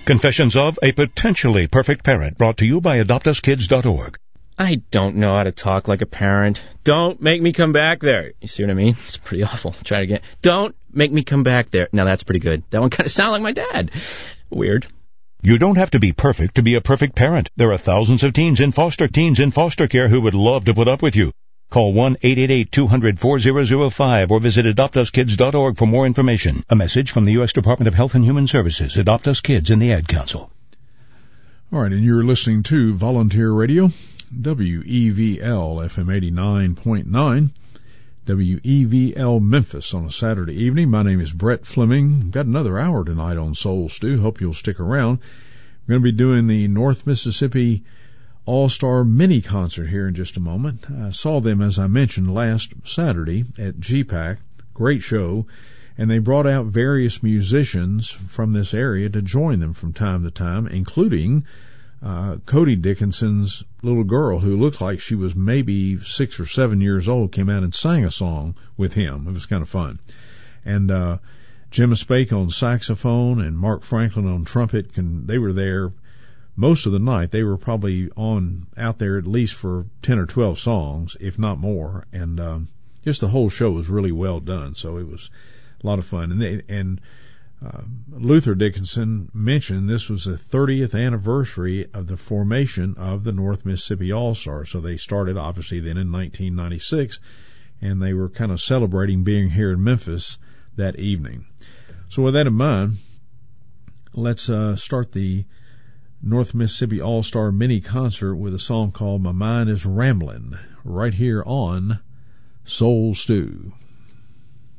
Confessions of a Potentially Perfect Parent, brought to you by AdoptUsKids.org. I don't know how to talk like a parent. Don't make me come back there. You see what I mean? It's pretty awful. Try it again. Don't make me come back there. Now that's pretty good. That one kind of sounded like my dad. Weird. You don't have to be perfect to be a perfect parent. There are thousands of teens in foster care who would love to put up with you. Call 1-888-200-4005 or visit AdoptUsKids.org for more information. A message from the U.S. Department of Health and Human Services, Adopt Us Kids, and the Ad Council. All right, and you're listening to Volunteer Radio, WEVL FM 89.9, WEVL Memphis on a Saturday evening. My name is Brett Fleming. Got another hour tonight on Soul Stew. Hope you'll stick around. We're going to be doing the North Mississippi All-Star Mini Concert here in just a moment. I saw them, as I mentioned, last Saturday at GPAC. Great show. And they brought out various musicians from this area to join them from time to time, including Cody Dickinson's little girl, who looked like she was maybe 6 or 7 years old, came out and sang a song with him. It was kind of fun. And Jim Spake on saxophone and Mark Franklin on trumpet. They were there most of the night. They were probably out there at least for 10 or 12 songs, if not more. And just the whole show was really well done. So it was a lot of fun. And Luther Dickinson mentioned this was the 30th anniversary of the formation of the North Mississippi All-Stars. So they started obviously then in 1996, and they were kind of celebrating being here in Memphis that evening. So with that in mind, let's start the North Mississippi All-Star Mini Concert with a song called My Mind is Ramblin', right here on Soul Stew.